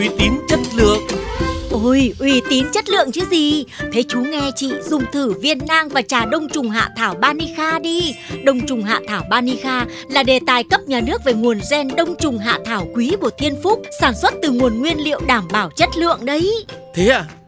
uy tín chất lượng. Ôi, uy tín chất lượng chứ gì. Thế chú nghe chị dùng thử viên nang và trà đông trùng hạ thảo Banica đi. Đông trùng hạ thảo Banica là đề tài cấp nhà nước về nguồn gen đông trùng hạ thảo quý của Thiên Phúc, sản xuất từ nguồn nguyên liệu đảm bảo chất lượng đấy. Thế à?